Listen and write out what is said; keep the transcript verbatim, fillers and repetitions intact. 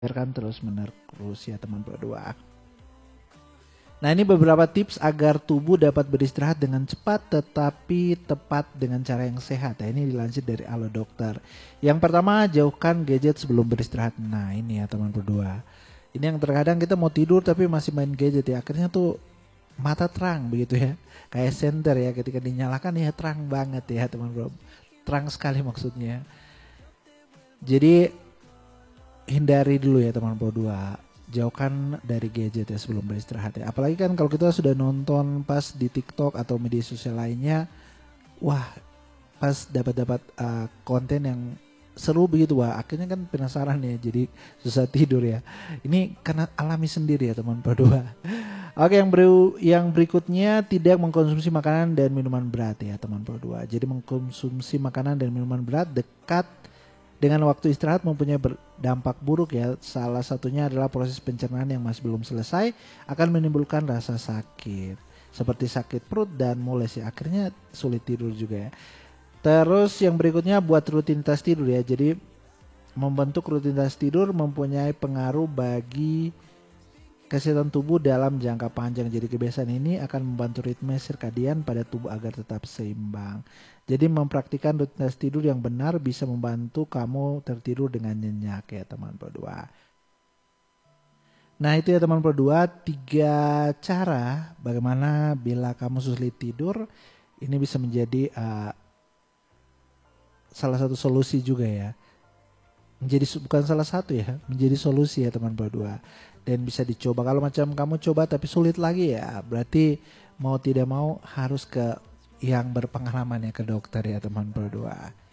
Biarkan terus menerus ya teman berdua. Nah ini beberapa tips agar tubuh dapat beristirahat dengan cepat tetapi tepat dengan cara yang sehat. Nah, ini dilansir dari Alo Dokter. Yang pertama, jauhkan gadget sebelum beristirahat. Nah ini ya teman berdua. Ini yang terkadang kita mau tidur tapi masih main gadget ya. Akhirnya tuh mata terang begitu ya. Kayak senter ya, ketika dinyalakan ya terang banget ya teman berdua. Terang sekali maksudnya. Jadi hindari dulu ya teman berdua. Jauhkan dari gadget ya sebelum beristirahat ya. Apalagi kan kalau kita sudah nonton pas di TikTok atau media sosial lainnya, wah pas dapat-dapat uh, konten yang seru begitu, wah akhirnya kan penasaran ya, jadi susah tidur ya. Ini karena alami sendiri ya teman berdua. Oke, yang ber yang berikutnya, tidak mengkonsumsi makanan dan minuman berat ya teman berdua. Jadi mengkonsumsi makanan dan minuman berat dekat dengan waktu istirahat mempunyai berdampak buruk ya. Salah satunya adalah proses pencernaan yang masih belum selesai akan menimbulkan rasa sakit seperti sakit perut dan mules ya. Akhirnya sulit tidur juga ya. Terus yang berikutnya, buat rutinitas tidur ya. Jadi membentuk rutinitas tidur mempunyai pengaruh bagi kesehatan tubuh dalam jangka panjang. Jadi kebiasaan ini akan membantu ritme sirkadian pada tubuh agar tetap seimbang. Jadi mempraktikkan rutinitas tidur yang benar bisa membantu kamu tertidur dengan nyenyak ya teman berdua. Nah itu ya teman berdua, tiga cara bagaimana bila kamu sulit tidur. Ini bisa menjadi uh, salah satu solusi juga ya. Menjadi bukan salah satu ya, menjadi solusi ya teman berdua. Dan bisa dicoba. Kalau macam kamu coba tapi sulit lagi ya, berarti mau tidak mau harus ke yang berpengalaman ya, ke dokter ya teman berdua.